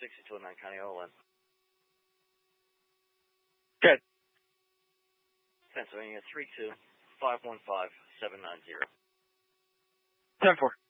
6209 County Olin. Good. Pennsylvania 32515 790. 10-4.